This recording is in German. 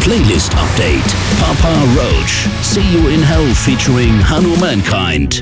Playlist Update. Papa Roach. See You in Hell featuring Hanumankind.